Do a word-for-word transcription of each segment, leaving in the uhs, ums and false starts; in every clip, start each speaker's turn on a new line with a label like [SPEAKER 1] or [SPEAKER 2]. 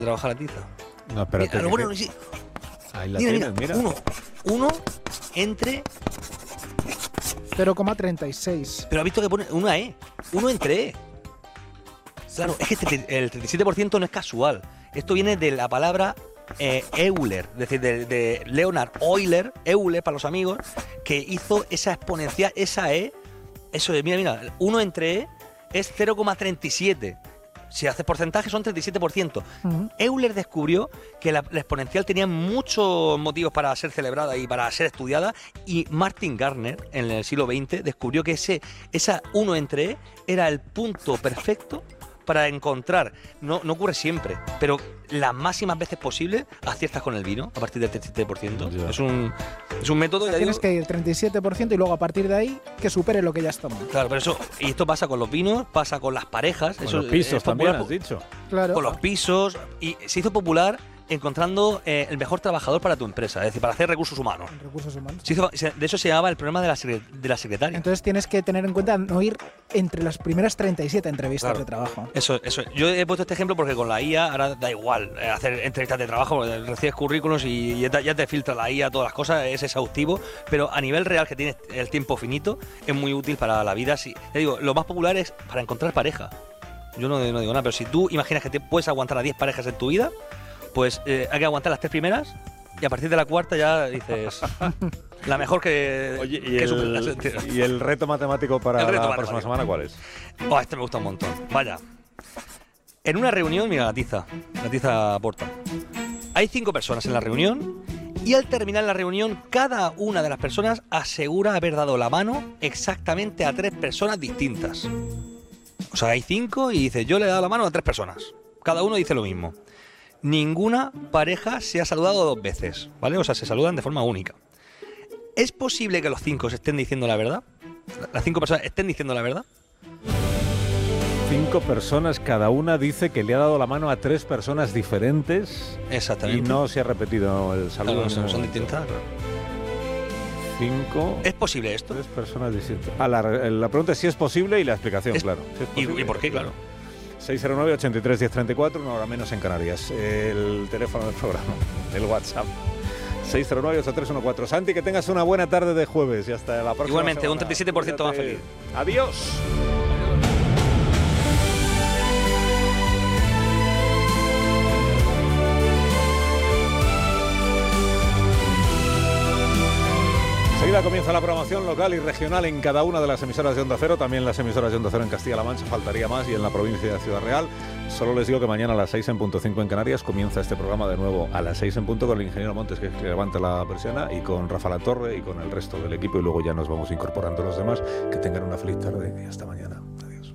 [SPEAKER 1] trabaja la tiza.
[SPEAKER 2] No, espérate.
[SPEAKER 1] Mira, lo bueno,
[SPEAKER 2] que...
[SPEAKER 1] sí.
[SPEAKER 2] Ahí la
[SPEAKER 1] Mira,
[SPEAKER 2] tienes,
[SPEAKER 1] mira,
[SPEAKER 2] mira.
[SPEAKER 1] uno, uno entre...
[SPEAKER 3] cero coma treinta y seis.
[SPEAKER 1] Pero ha visto que pone una E, uno entre E. Claro, es que este- el treinta y siete por ciento no es casual. Esto viene de la palabra eh, Euler, es decir, de, de Leonard Euler, Euler para los amigos, que hizo esa exponencial, esa E, eso de, mira, mira, uno entre E es cero coma treinta y siete. Si haces porcentaje son treinta y siete por ciento.
[SPEAKER 3] Uh-huh.
[SPEAKER 1] Euler descubrió que la, la exponencial tenía muchos motivos para ser celebrada y para ser estudiada, y Martin Gardner en el siglo veinte descubrió que ese esa uno entre E era el punto perfecto para encontrar, no, no ocurre siempre, pero las máximas veces posibles aciertas con el vino a partir del treinta y siete por ciento.
[SPEAKER 2] Ya.
[SPEAKER 1] Es un, es un método... ya
[SPEAKER 3] Tienes
[SPEAKER 1] digo,
[SPEAKER 3] que ir treinta y siete por ciento y luego a partir de ahí que supere lo que ya has tomado.
[SPEAKER 1] Claro, pero eso, y esto pasa con los vinos, pasa con las parejas.
[SPEAKER 2] Con
[SPEAKER 1] eso
[SPEAKER 2] los pisos
[SPEAKER 1] es
[SPEAKER 2] también,
[SPEAKER 1] popular
[SPEAKER 2] has dicho.
[SPEAKER 3] Claro.
[SPEAKER 1] con los pisos, y se hizo popular encontrando eh, el mejor trabajador para tu empresa, es decir, para hacer recursos humanos.
[SPEAKER 3] Recursos humanos.
[SPEAKER 1] Se hizo- se- de eso se llamaba el problema de la, secre- de la secretaria.
[SPEAKER 3] Entonces tienes que tener en cuenta no ir entre las primeras treinta y siete entrevistas
[SPEAKER 1] Claro.
[SPEAKER 3] de trabajo.
[SPEAKER 1] Eso, eso. Yo he puesto este ejemplo porque con la I A ahora da igual eh, hacer entrevistas de trabajo, porque recibes currículos y ya te, ya te filtra la I A todas las cosas, es exhaustivo, pero a nivel real, que tienes el tiempo finito, es muy útil para la vida. Si, te digo, lo más popular es para encontrar pareja. Yo no, no digo nada, pero si tú imaginas que te puedes aguantar a diez parejas en tu vida, pues eh, hay que aguantar las tres primeras y a partir de la cuarta ya dices la mejor que,
[SPEAKER 2] Oye, ¿y,
[SPEAKER 1] que supera las
[SPEAKER 2] el,
[SPEAKER 1] anteriores.
[SPEAKER 2] ¿y el reto matemático para
[SPEAKER 1] El reto
[SPEAKER 2] la próxima
[SPEAKER 1] matemático.
[SPEAKER 2] semana cuál es?
[SPEAKER 1] Oh, este me gusta un montón. Vaya. En una reunión, mira la tiza, la tiza aporta. Hay cinco personas en la reunión y al terminar la reunión, cada una de las personas asegura haber dado la mano exactamente a tres personas distintas. O sea, hay cinco y dice, yo le he dado la mano a tres personas. Cada uno dice lo mismo. Ninguna pareja se ha saludado dos veces, ¿vale? O sea, se saludan de forma única. ¿Es posible que los cinco se estén diciendo la verdad? ¿Las cinco personas estén diciendo la verdad?
[SPEAKER 2] Cinco personas, cada una dice que le ha dado la mano a tres personas diferentes y
[SPEAKER 1] Exactamente.
[SPEAKER 2] no se ha repetido el saludo.
[SPEAKER 1] Claro,
[SPEAKER 2] en
[SPEAKER 1] son,
[SPEAKER 2] ningún
[SPEAKER 1] son
[SPEAKER 2] momento.
[SPEAKER 1] distintas.
[SPEAKER 2] Cinco,
[SPEAKER 1] ¿Es posible esto?
[SPEAKER 2] tres personas distintas. Ah, la, la pregunta es si es posible y la explicación,
[SPEAKER 1] Es-
[SPEAKER 2] claro. Si es
[SPEAKER 1] ¿Y,
[SPEAKER 2] posible.
[SPEAKER 1] y por qué? Claro.
[SPEAKER 2] seis cero nueve, ochenta y tres, diez treinta y cuatro, una hora menos en Canarias. El teléfono del programa, el WhatsApp. seis cero nueve, ochenta y tres catorce. Santi, que tengas una buena tarde de jueves y hasta la próxima
[SPEAKER 1] Igualmente,
[SPEAKER 2] semana.
[SPEAKER 1] un treinta y siete por ciento más
[SPEAKER 2] Cuídate.
[SPEAKER 1] feliz.
[SPEAKER 2] Adiós. Enseguida comienza la programación local y regional en cada una de las emisoras de Onda Cero, también las emisoras de Onda Cero en Castilla-La Mancha, faltaría más, y en la provincia de Ciudad Real. Solo les digo que mañana a las seis en punto cinco en Canarias comienza este programa de nuevo a las seis en punto con el ingeniero Montes, que, que levanta la persiana, y con Rafa La Torre y con el resto del equipo, y luego ya nos vamos incorporando los demás. Que tengan una feliz tarde y hasta mañana. Adiós.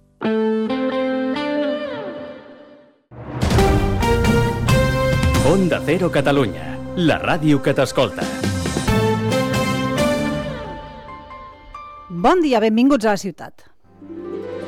[SPEAKER 4] Onda Cero Catalunya, la ràdio que t'escolta.
[SPEAKER 5] Bon dia, benvinguts a la ciutat.